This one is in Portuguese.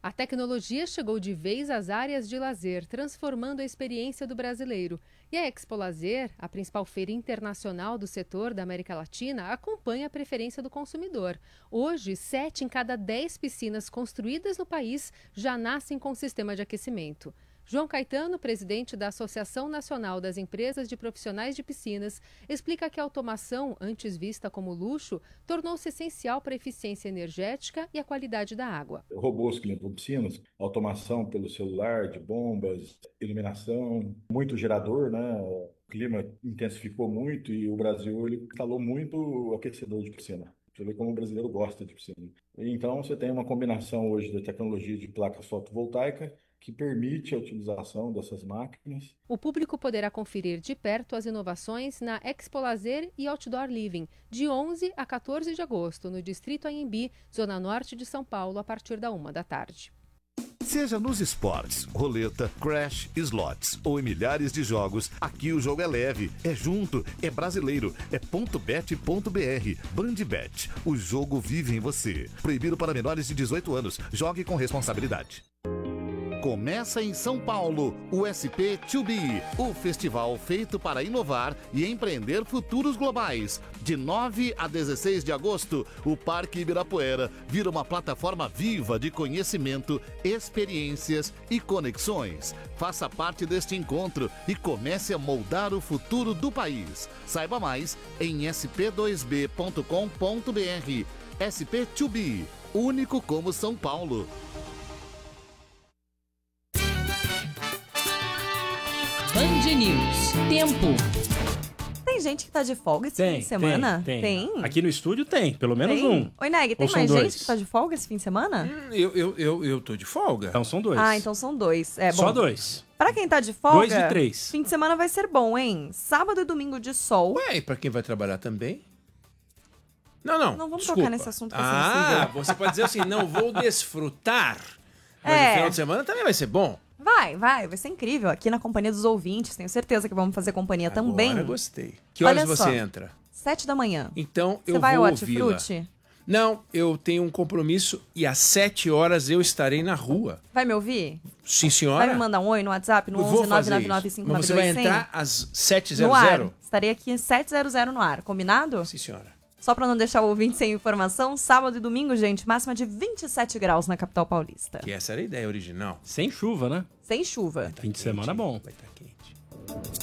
A tecnologia chegou de vez às áreas de lazer, transformando a experiência do brasileiro. E a Expo Lazer, a principal feira internacional do setor da América Latina, acompanha a preferência do consumidor. Hoje, 7 em cada 10 piscinas construídas no país já nascem com sistema de aquecimento. João Caetano, presidente da Associação Nacional das Empresas de Profissionais de Piscinas, explica que a automação, antes vista como luxo, tornou-se essencial para a eficiência energética e a qualidade da água. Robôs que limpam piscinas, automação pelo celular, de bombas, iluminação, muito gerador, né? O clima intensificou muito e o Brasil ele instalou muito aquecedor de piscina. Você vê como o brasileiro gosta de piscina. Então, você tem uma combinação hoje da tecnologia de placas fotovoltaicas que permite a utilização dessas máquinas. O público poderá conferir de perto as inovações na Expo Lazer e Outdoor Living, de 11 a 14 de agosto, no Distrito Anhembi, Zona Norte de São Paulo, a partir da 1h. Seja nos esportes, roleta, crash, slots ou em milhares de jogos, aqui o jogo é leve, é junto, é brasileiro, é .bet.br. Bandbet, o jogo vive em você. Proibido para menores de 18 anos. Jogue com responsabilidade. Começa em São Paulo, o SP2B, o festival feito para inovar e empreender futuros globais. De 9 a 16 de agosto, o Parque Ibirapuera vira uma plataforma viva de conhecimento, experiências e conexões. Faça parte deste encontro e comece a moldar o futuro do país. Saiba mais em sp2b.com.br. SP2B, único como São Paulo. Band News. Tempo. Tem gente que tá de folga esse fim de semana? Tem. Aqui no estúdio tem, pelo menos um. Oi, Neg, tem mais gente que tá de folga esse fim de semana? Eu tô de folga. Então são 2. Ah, então são 2. É, bom, só 2. Pra quem tá de folga, 2 e 3. Fim de semana vai ser bom, hein? Sábado e domingo de sol. Ué, e pra quem vai trabalhar também? Não. Não vamos desculpa. tocar nesse assunto que é sensível. Você pode dizer assim, não vou desfrutar. Mas no final de semana também vai ser bom. Vai ser incrível. Aqui na companhia dos ouvintes, tenho certeza que vamos fazer companhia também. Agora gostei. Que horas Olha você só, entra? 7 da manhã. Então eu Você vai vou ao ouvi-la. Hortifruti? Não, eu tenho um compromisso e às 7 horas eu estarei na rua. Vai me ouvir? Sim, senhora. Vai me mandar um oi no WhatsApp no Eu vou 11 fazer 999 Mas você vai entrar às 7h00? No ar. Estarei aqui às 7h00 no ar. Combinado? Sim, senhora. Só pra não deixar o ouvinte sem informação, sábado e domingo, gente, máxima de 27 graus na capital paulista. Que essa era a ideia original. Sem chuva, né? Sem chuva. Fim de semana bom. Vai estar quente.